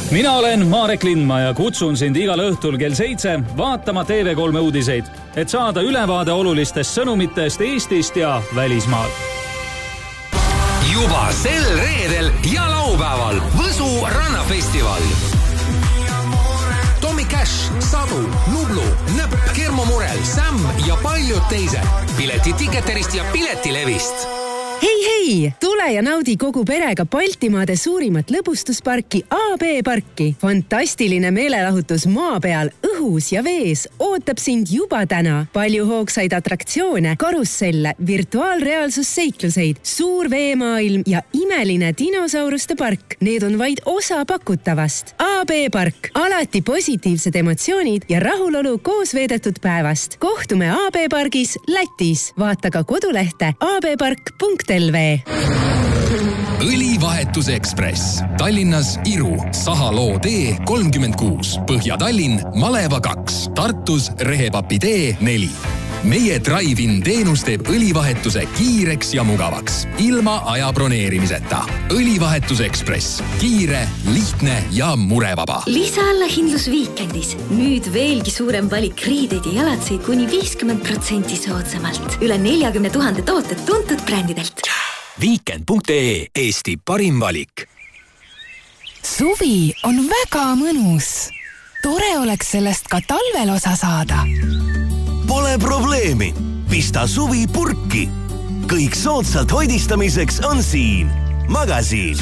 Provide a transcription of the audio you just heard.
Mina olen Marek Lindma ja kutsun sind igal õhtul kell 7 vaatama TV3 uudiseid, et saada ülevaade olulistest sõnumitest Eestist ja välismaal. Juba sel reedel ja laupäeval Võsu rannafestival. Tommy Cash, Sadu, Nublu, Nõpp, Kermo Murel, Sam ja paljud teised. Pileti Ticketerist ja Piletilevist. Hei, tule ja naudi kogu perega Baltimaade suurimat lõbustusparki AB Parki. Fantastiline meelelahutus maa peal, õhus ja vees ootab sind juba täna. Palju hoogsaid atraktsioone, karusselle, virtuaalreaalsusseikluseid, suur veemaailm ja imeline dinosauruste park. Need on vaid osa pakutavast. AB Park, alati positiivsed emotsioonid ja rahulolu koos veedetud päevast. Kohtume AB Pargis Lätis. Vaata ka kodulehte abpark.lv. Õlivahetuse Ekspress. Tallinnas Iru, Sahaloo tee 36, Põhja-Tallinn, Maleva 2, Tartus Rehepapi tee 4. Meie drive-in teenus teeb õlivahetuse kiireks ja mugavaks, ilma aja broneerimiseta. Õlivahetuse Ekspress. Kiire, lihtne ja murevaba. Lisaallahindlus Viikendis. Nüüd veelgi suurem valik riideid ja jalatseid kuni 50% soodsamalt. Üle 40 000 tooted tuntud brändidelt. Viikend.ee, Eesti parim valik. Suvi on väga mõnus. Tore oleks sellest ka talvel osa saada. Pole probleemi. Pista suvi purki. Kõik soodsalt hoidistamiseks on siin. Magasiin.